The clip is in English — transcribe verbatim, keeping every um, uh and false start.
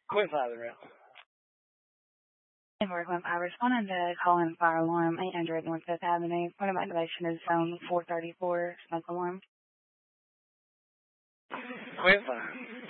Quit father real. In Brooklyn, I responded to call in fire alarm eight hundred North Fifth Avenue. Point of activation is zone four thirty-four, smoke alarm. Quit fire.